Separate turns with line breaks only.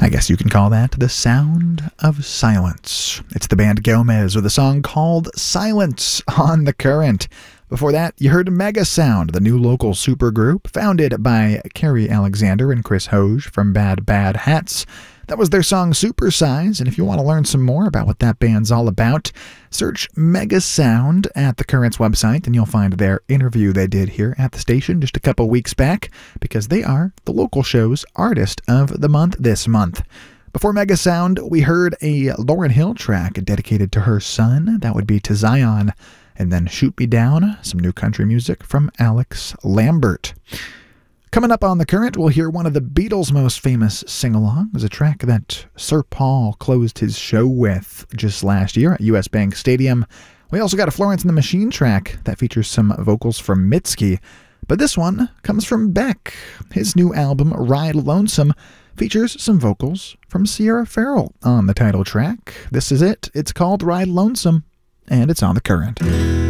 I guess you can call that the sound of silence. It's the band Gomez with a song called Silence on The Current. Before that, you heard Mega Sound, the new local supergroup founded by Carrie Alexander and Chris Hoge from Bad Bad Hats. That was their song Supersize, and if you want to learn some more about what that band's all about, search Mega Sound at The Current's website, and you'll find their interview they did here at the station just a couple weeks back, because they are the local show's Artist of the Month this month. Before Mega Sound, we heard a Lauryn Hill track dedicated to her son. That would be To Zion. And then Shoot Me Down, some new country music from Alex Lambert. Coming up on The Current, we'll hear one of the Beatles' most famous sing-alongs, a track that Sir Paul closed his show with just last year at US Bank Stadium. We also got a Florence and the Machine track that features some vocals from Mitski. But this one comes from Beck. His new album, Ride Lonesome, features some vocals from Sierra Farrell on the title track. This is it. It's called Ride Lonesome, and it's on The Current.